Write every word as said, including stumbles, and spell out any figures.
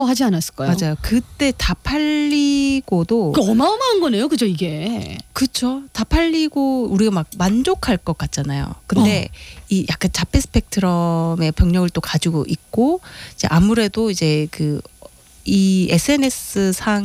하지 않았을까요? 맞아요. 그때 다 팔리고도 그 어마어마한 거네요, 그죠 이게? 그쵸. 다 팔리고 우리가 막 만족할 것 같잖아요. 근데 어. 이 약간 자폐 스펙트럼의 병력을 또 가지고 있고 이제 아무래도 이제 그 이 에스엔에스 상